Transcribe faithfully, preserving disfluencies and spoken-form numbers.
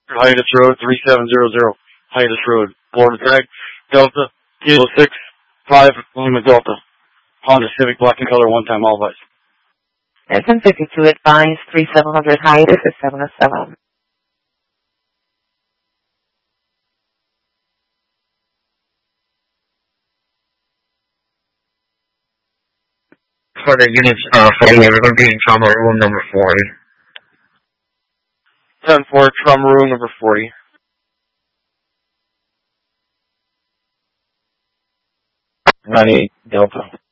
Hiatus Road, three seven zero zero. Hiatus Road. Florida tag, Delta, Kilo six, five, Lima Delta. Honda Civic, black in color, one time, all vice. S M fifty-two advised, three seven hundred Hiatus is seven oh seven. For the units, uh, for the, we're going to be in trauma room number forty. ten four, trauma room number forty. ninety-eight Delta.